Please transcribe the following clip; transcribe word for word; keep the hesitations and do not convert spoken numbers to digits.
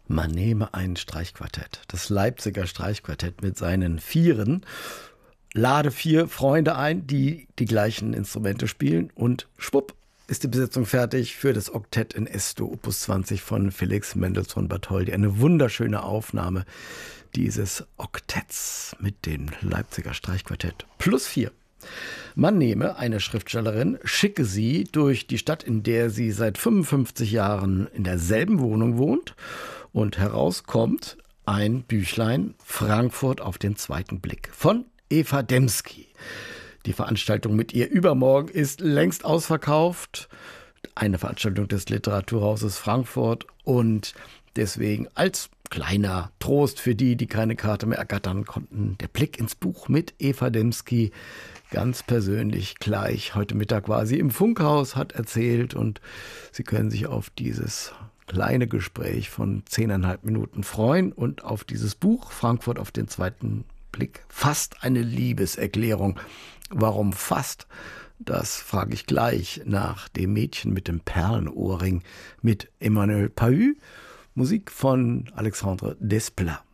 Man nehme ein Streichquartett, das Leipziger Streichquartett mit seinen Vieren, lade vier Freunde ein, die die gleichen Instrumente spielen und schwupp ist die Besetzung fertig für das Oktett in Es-Dur Opus zwanzig von Felix Mendelssohn Bartholdy. Eine wunderschöne Aufnahme dieses Oktetts mit dem Leipziger Streichquartett plus vier. Man nehme eine Schriftstellerin, schicke sie durch die Stadt, in der sie seit fünfundfünfzig Jahren in derselben Wohnung wohnt und herauskommt ein Büchlein Frankfurt auf den zweiten Blick von Eva Demski. Die Veranstaltung mit ihr übermorgen ist längst ausverkauft. Eine Veranstaltung des Literaturhauses Frankfurt und deswegen als kleiner Trost für die, die keine Karte mehr ergattern konnten, der Blick ins Buch mit Eva Demski. Ganz persönlich gleich heute Mittag war sie im Funkhaus, hat erzählt und Sie können sich auf dieses kleine Gespräch von zehneinhalb Minuten freuen und auf dieses Buch Frankfurt auf den zweiten Blick. Fast eine Liebeserklärung. Warum fast? Das frage ich gleich nach dem Mädchen mit dem Perlenohrring mit Emmanuel Pahud. Musik von Alexandre Desplat.